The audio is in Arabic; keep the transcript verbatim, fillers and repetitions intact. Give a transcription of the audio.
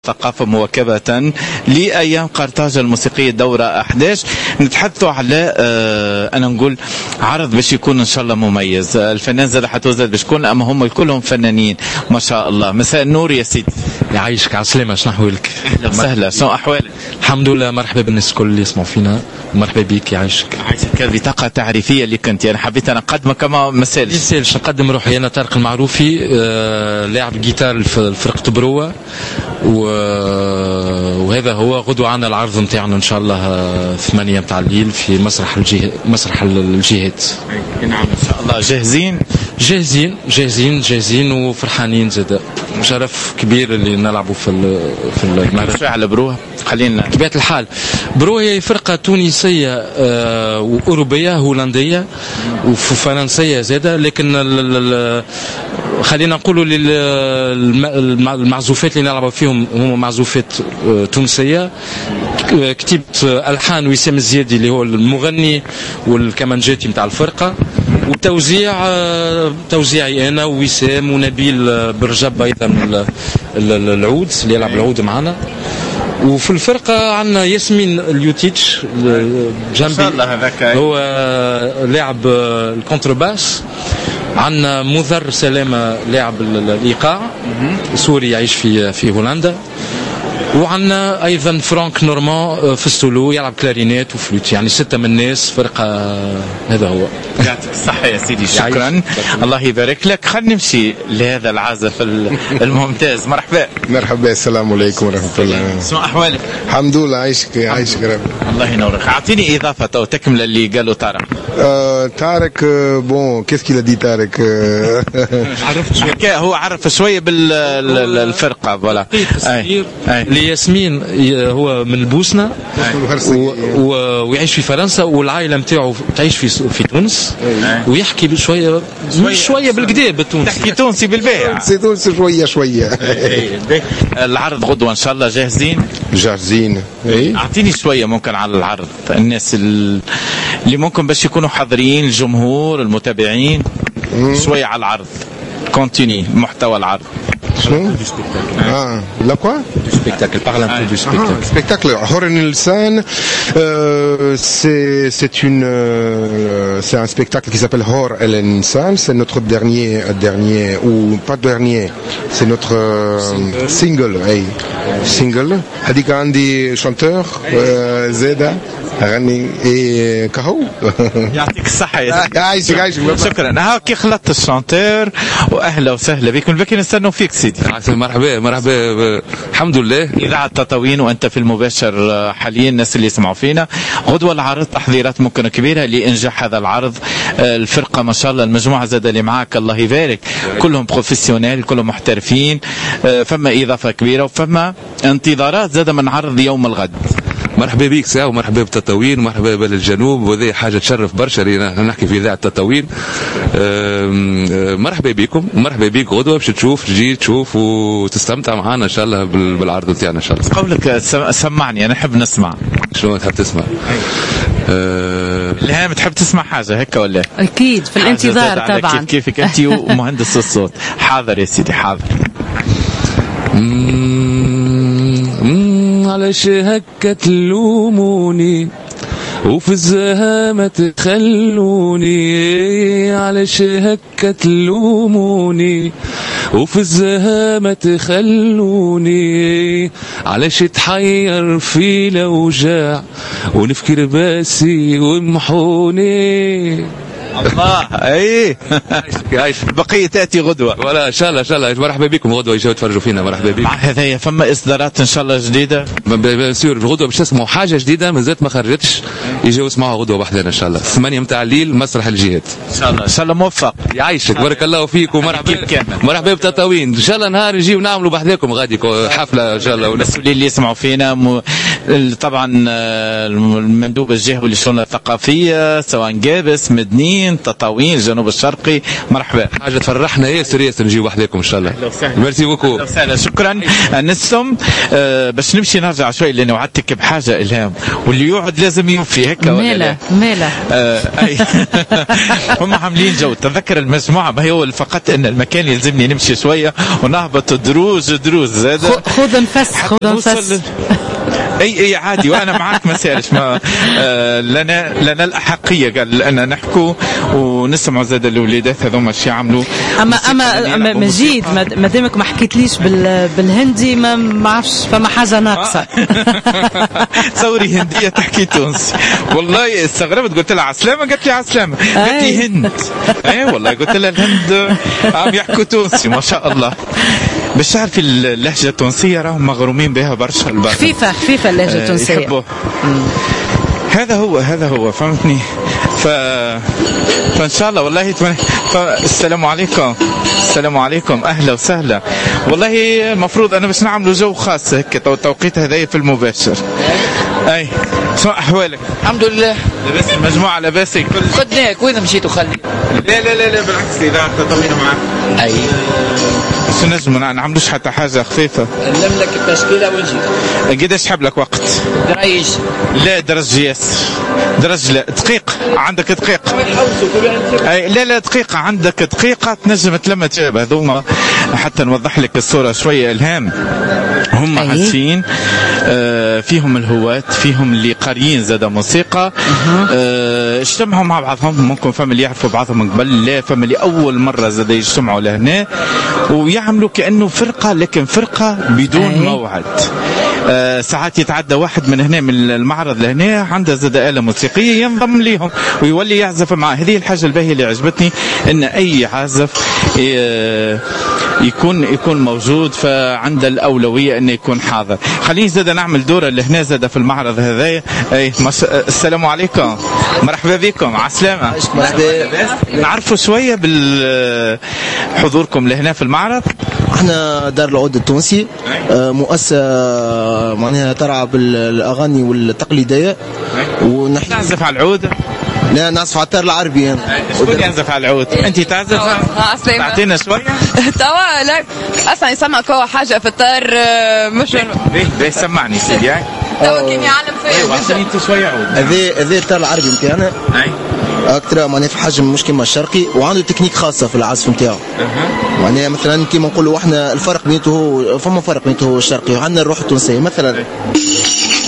ثقافة مواكبة لأيام قرطاج الموسيقية الدورة أحد عشر. نتحدثوا على آه أنا نقول عرض باش يكون إن شاء الله مميز. الفنان زاد حتوزد باش يكون، أما هم كلهم فنانين ما شاء الله. مساء النور يا سيدي. يعيشك على السلامة، شنو أحوالك؟ أهلا وسهلا، شنو أحوالك؟ الحمد لله، مرحبا بالناس الكل اللي يسمعوا فينا، مرحبا بك. يعيشك. عايشك بطاقة تعريفية اللي كنت يعني حبيت أنا أقدمك كما مسالش. يسالش نقدم روحي. أنا طارق المعروفي، آه لاعب جيتار في فرقة بروة، وهذا هو. غدوة عنا العرض نتاعنا إن شاء الله ثمانية متاع الليل في مسرح الجه... مسرح الجهات. نعم إن شاء الله. جاهزين؟ جاهزين جاهزين جاهزين وفرحانين زادا. شرف كبير اللي نلعبوا في ال... في المهرجان. شوي على بروه خلينا. بطبيعة الحال بروه هي فرقة تونسية آه وأوروبية هولندية وفرنسية زادا، لكن ال... ال... خلينا نقولوا المعزوفات اللي نلعبوا فيهم هم معزوفات تونسية. كتبت ألحان وسام الزيادي اللي هو المغني والكمانجاتي متاع الفرقة، والتوزيع توزيعي أنا ووسام ونبيل برجب أيضا العود اللي يلعب العود معنا. وفي الفرقة عندنا ياسمين اليوتيتش جنبي، هو لاعب الكونترباس. عندنا مذر سلامة لاعب الإيقاع سوري يعيش في في هولندا. وعندنا أيضا فرانك نورمان في السولو يلعب كلارينيت وفلوت. يعني ستة من الناس فرقة. هذا هو. يعطيك الصحة يا سيدي، شكرا الله يبارك لك. خلينا نمشي لهذا العازف الممتاز. مرحبا. مرحبا، السلام عليكم ورحمة الله. شنو أحوالك؟ الحمد لله. عايشك عايشك ربي. الله ينورك. أعطيني إضافة أو تكملة اللي قالوا طارق. آه طارق بون كيف كي دي طارق عرفت شوية، هو عرف شوية بالفرقة فوالا. ياسمين هو من البوسنة ويعيش في فرنسا، والعائلة متاعه تعيش في في تونس، ويحكي بشوية مش شوية بالكدا بالتونسي. تحكي تونسي بالبيع. تونسي شوية شوية. العرض غدوة إن شاء الله جاهزين؟ جاهزين. أعطيني شوية ممكن على العرض، الناس اللي ممكن باش يكونوا حاضرين، الجمهور المتابعين، شوية على العرض. كونتيني محتوى العرض. شنو؟ Ah, la quoi? Du spectacle. Parle un peu du spectacle. Ah, spectacle. Hor Nilsan, euh, c'est c'est une euh, c'est un spectacle qui s'appelle Hor El Nilsan. C'est notre dernier dernier ou pas dernier. C'est notre euh, single. Hey, single. Hadik Andi chanteur euh, Zeda. غني إيه كهو. يعطيك الصحة يا سيدي. عايشك عايشك. شكرا. هاكي خلطت الشانتور وأهلا وسهلا بكم. بكي نستنوا فيك سيدي. مرحبا مرحبا. الحمد لله. إذاعة تطاوين وأنت في المباشر حاليا. الناس اللي يسمعوا فينا غدوة العرض تحضيرات ممكن كبيرة لإنجاح هذا العرض. الفرقة ما شاء الله، المجموعة زاد اللي معاك الله يبارك، كلهم بروفيسيونيل، كلهم محترفين. فما إضافة كبيرة وفما انتظارات زاد من عرض يوم الغد. مرحبا بيك ساعة، ومرحبا بتطاوين، ومرحبا بالجنوب، وهذه حاجة تشرف برشا لينا نحكي في إذاعة تطاوين. مرحبا بكم، مرحبا بيك. غدوة باش تشوف، تجي تشوف وتستمتع معنا إن شاء الله بالعرض نتاعنا إن شاء الله. قولك سمعني، أنا نحب نسمع. شنو تحب تسمع؟ الهام تحب تسمع حاجة هيك ولا؟ أكيد في الانتظار طبعا. كيف كيفك أنت ومهندس الصوت. حاضر يا سيدي حاضر. علاش هكا تلوموني وفي الزهامة تخلوني؟ علاش هكا تلوموني وفي الزهامة تخلوني؟ علاش تحير في الأوجاع ونفكر باسي ومحوني؟ الله. ايه بقية تأتي غدوة ولا ان شاء الله ان شاء الله. مرحبا بكم غدوة، يجوا يتفرجوا فينا. مرحبا بكم. هذايا فما اصدارات ان شاء الله جديدة بسير غدوة باش تسمعوا حاجة جديدة مازالت ما خرجتش، يجوا يسمعوها غدوة بحدنا ان شاء الله ثمانية متاع الليل مسرح الجهات ان شاء الله. ان شاء الله موفق. يعيشك بارك الله فيك. ومرحبا مرحبا بتطاوين. ان شاء الله نهار نجيو نعملوا بحذاكم غادي حفلة ان شاء الله. المسؤولين اللي يسمعوا فينا م... طبعا المندوب الجهوي للشؤون الثقافيه سواء جابس مدنين تطاوين الجنوب الشرقي. مرحبا. حاجه تفرحنا ياسر ياسر نجيو وحدكم ان شاء الله. ميرسي بوكو. شكرا نسم. أه باش نمشي نرجع شوي لانه وعدتك بحاجه الهام واللي يقعد لازم يوفي هيك ولا لا؟ ماله أه هم عاملين جو. تذكر المجموعه ما هو فقط ان المكان يلزمني نمشي شويه ونهبط دروز دروز. هذا خذ نفس خذ نفس. اي اي عادي وانا معك ما سالش ما آه لنا لنا الاحقيه قال انا نحكوا ونسمعوا زاد الاولادات هذوما شي يعملوا. اما اما مجيد ما دامك ما حكيتليش بال بالهندي ما ما عرفش فما حاجه ناقصه. تصوري هنديه تحكي تونسي والله استغربت قلت لها عسلامه قالت لي عسلامه قالت لي هند. اي والله قلت لها الهند عم يحكوا تونسي ما شاء الله. باش تعرفي اللهجه التونسيه راهم مغرومين بها برشا البرد. خفيفه خفيفه اللهجه التونسيه. يحبوا. هذا هو هذا هو فهمتني. ف فان شاء الله والله تمنى. السلام عليكم. السلام عليكم اهلا وسهلا. والله المفروض انا باش نعملوا جو خاص هيك التوقيت هذايا في المباشر. اي شنو احوالك؟ الحمد لله. لاباس المجموعه لاباس الكل؟ خدناك وين مشيتوا خلي؟ لا لا لا لا بالعكس اذا تطمئنوا معك. اي شو نجم ما نعملوش حتى حاجه خفيفه. نلم لك التشكيله ونجي. قداش حاب لك وقت؟ درايش. لا درج ياسر. درج لا دقيقه عندك دقيقه. اي لا لا دقيقه عندك دقيقه تنجم تلم تجاب هذوما حتى نوضح لك الصوره شويه. الهام هم حاسين آه فيهم الهواة فيهم اللي قاريين زاد موسيقى آه اجتمعوا مع بعضهم. ممكن فهم اللي يعرفوا بعضهم من قبل لا فهم اللي اول مره زاد يجتمعوا لهنا ويعملوا كانه فرقه لكن فرقه بدون أي. موعد. آه ساعات يتعدى واحد من هنا من المعرض لهنا عنده زاد آلة موسيقية ينضم ليهم ويولي يعزف معه. هذه الحاجة الباهية اللي عجبتني ان اي عازف آه يكون يكون موجود فعنده الأولوية انه يكون حاضر. خليني زاد نعمل دورة لهنا زاد في المعرض هذايا. اي مش... السلام عليكم. مرحبا بكم عسلامة. نعرفوا شوية بالحضوركم لهنا في المعرض. احنا دار العود التونسي مؤسسة معناها ترعى بالاغاني والتقليدية ونحن تعزف على العود. لا نعزف على التار العربي انا. شكون يعزف على العود؟ انت تعزف؟ تعطينا شويه؟ توا لا اصلا يسمعك هو حاجه في التار مش باهي باهي سمعني سيدي. توا كان يعلم فيا ايوا شويه عود. هذا هذا التار العربي نتاعنا. اي اكثر معناها في حجم مش كيما الشرقي وعنده تكنيك خاصه في العزف نتاعو. اها معناها مثلا كيما نقولوا احنا الفرق بينته هو فما فرق بينته هو الشرقي وعندنا الروح التونسيه مثلا.